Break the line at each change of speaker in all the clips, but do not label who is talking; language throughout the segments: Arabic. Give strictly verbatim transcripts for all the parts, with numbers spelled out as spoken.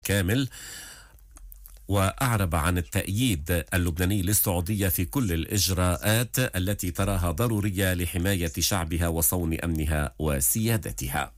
كامل. وأعرب عن التأييد اللبناني للسعودية في كل الإجراءات التي تراها ضرورية لحماية شعبها وصون أمنها وسيادتها.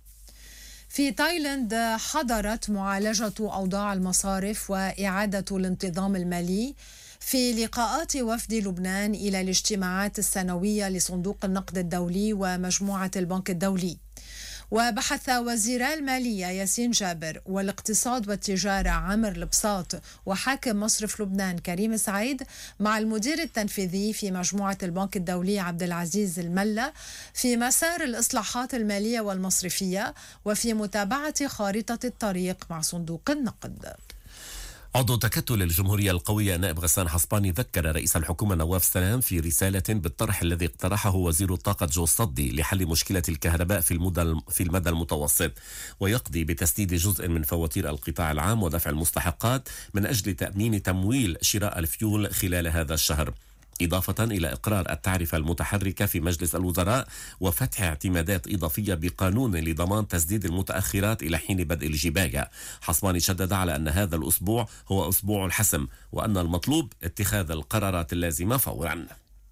في تايلاند حضرت معالجة أوضاع المصارف وإعادة الانتظام المالي في لقاءات وفد لبنان إلى الاجتماعات السنوية لصندوق النقد الدولي ومجموعة البنك الدولي. وبحث وزيرا المالية ياسين جابر والاقتصاد والتجارة عامر البساط وحاكم مصرف لبنان كريم سعيد مع المدير التنفيذي في مجموعة البنك الدولي عبد العزيز الملا في مسار الإصلاحات المالية والمصرفية وفي متابعة خارطة الطريق مع صندوق النقد.
عضو تكتل الجمهورية القوية نائب غسان حصباني ذكر رئيس الحكومة نواف سلام في رسالة بالطرح الذي اقترحه وزير الطاقة جو الصدي لحل مشكلة الكهرباء في المدى في المدى المتوسط، ويقضي بتسديد جزء من فواتير القطاع العام ودفع المستحقات من أجل تأمين تمويل شراء الفيول خلال هذا الشهر، إضافة إلى إقرار التعرفة المتحركة في مجلس الوزراء وفتح اعتمادات إضافية بقانون لضمان تسديد المتأخرات إلى حين بدء الجباية. حصباني شدد على أن هذا الأسبوع هو أسبوع الحسم وأن المطلوب اتخاذ القرارات اللازمة فورا.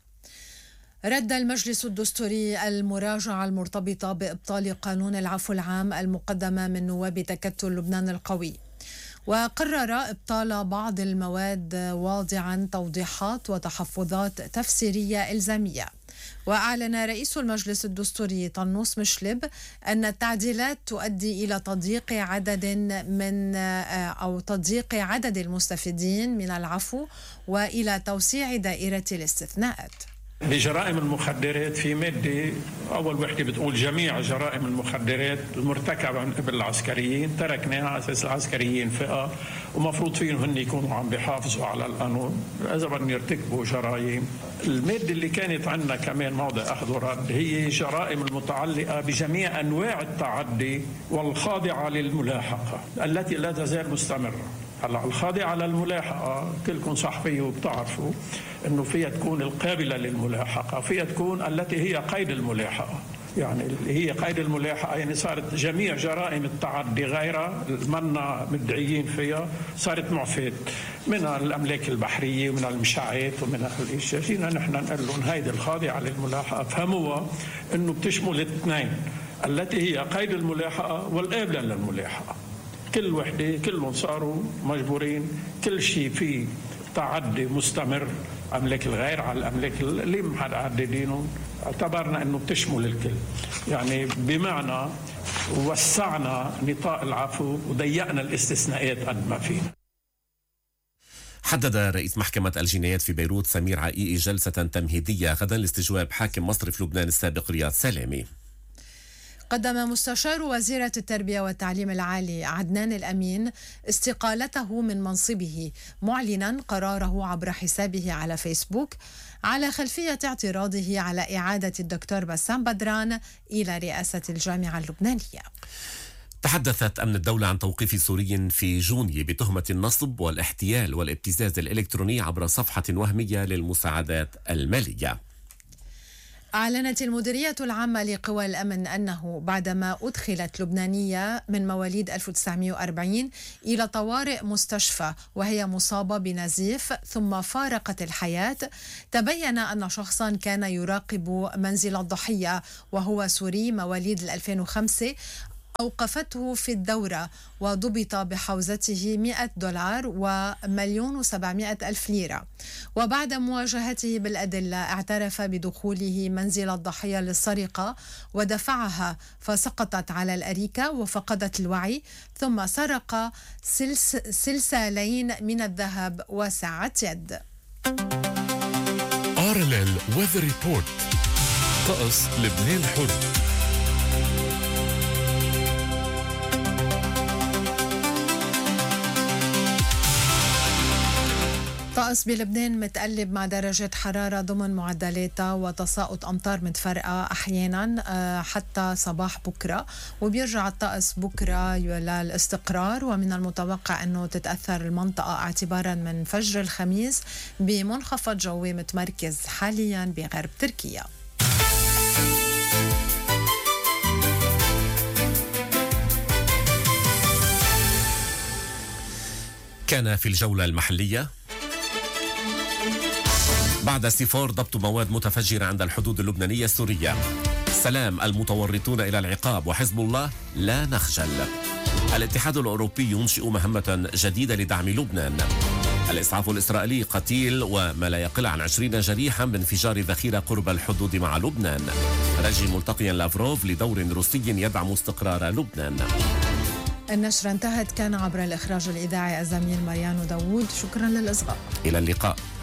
رد المجلس الدستوري المراجعة المرتبطة بإبطال قانون العفو العام المقدمة من نواب تكتل لبنان القوي، وقرر إبطال بعض المواد واضعا توضيحات وتحفظات تفسيرية إلزامية. وأعلن رئيس المجلس الدستوري طنوس مشلب أن التعديلات تؤدي إلى تضييق عدد من أو تضييق عدد المستفيدين من العفو وإلى توسيع دائرة الاستثناءات.
بجرائم المخدرات في مادة أول وحدة بتقول جميع جرائم المخدرات المرتكبة من قبل العسكريين تركناها على أساس العسكريين فئة ومفروض فيهم هن يكونوا عم بيحافظوا على القانون إذا بدهم يرتكبوا جرائم. المادة اللي كانت عندنا كمان موضع أخذ ورد هي جرائم المتعلقة بجميع أنواع التعدي والخاضعة للملاحقة التي لا تزال مستمرة. هلا الخاضعة للملاحقة كلكم صحفية وبتعرفوا انه فيها تكون القابلة للملاحقة، فيها تكون التي هي قيد الملاحقة، يعني اللي هي قيد الملاحقة يعني صارت جميع جرائم التعدي غيرها منا مدعيين فيها صارت معفاة من الأملاك البحرية ومن المشاعات ومن الاشياء. جينا نحن نقول لهم هيدي الخاضعة للملاحقة فهموها انه بتشمل الاثنين التي هي قيد الملاحقة والقابلة للملاحقة. كل وحدة كلهم صاروا مجبورين كل شيء فيه تعدي مستمر أملاك الغير على الأملاك اللي محددينهم اعتبرنا أنه بتشمل الكل، يعني بمعنى وسعنا نطاق العفو وضيقنا الاستثناءات قد ما فينا.
حدد رئيس محكمة الجنايات في بيروت سمير عقيقي جلسة تمهيدية غدا لاستجواب حاكم مصرف لبنان السابق رياض سلامي.
قدم مستشار وزيرة التربية والتعليم العالي عدنان الأمين استقالته من منصبه معلنا قراره عبر حسابه على فيسبوك على خلفية اعتراضه على إعادة الدكتور بسام بدران إلى رئاسة الجامعة اللبنانية.
تحدثت أمن الدولة عن توقيف سوري في جوني بتهمة النصب والاحتيال والابتزاز الإلكتروني عبر صفحة وهمية للمساعدات المالية.
أعلنت المديرية العامة لقوى الأمن أنه بعدما أدخلت لبنانية من مواليد ألف وتسعمائة وأربعين إلى طوارئ مستشفى وهي مصابة بنزيف ثم فارقت الحياة، تبين أن شخصا كان يراقب منزل الضحية وهو سوري مواليد ألفين وخمسة أوقفته في الدورة وضبط بحوزته مئة دولار ومليون وسبعمائة ألف ليرة. وبعد مواجهته بالأدلة اعترف بدخوله منزل الضحية للسرقة ودفعها فسقطت على الأريكة وفقدت الوعي، ثم سرق سلس سلسالين من الذهب وساعة يد.
آر إل إل Weather Report. طقس لبنان الحر.
طقس بلبنان متقلب مع درجة حرارة ضمن معدلاتها وتساقط أمطار متفرقة أحيانا حتى صباح بكرة، وبيرجع الطقس بكرة للاستقرار، ومن المتوقع أنه تتأثر المنطقة اعتبارا من فجر الخميس بمنخفض جوي متمركز حاليا بغرب تركيا.
كان في الجولة المحلية: بعد سيفور ضبط مواد متفجرة عند الحدود اللبنانية السورية. سلام، المتورطون إلى العقاب، وحزب الله لا نخجل. الاتحاد الأوروبي ينشئ مهمة جديدة لدعم لبنان. الإسعاف الإسرائيلي قتيل وما لا يقل عن عشرين جريحا بانفجار ذخيرة قرب الحدود مع لبنان. رجي ملتقيا لافروف لدور روسي يدعم استقرار لبنان.
النشرة انتهت. كان عبر الإخراج الإذاعي الزميل ماريانو داوود. شكرا للإصغاء.
إلى اللقاء.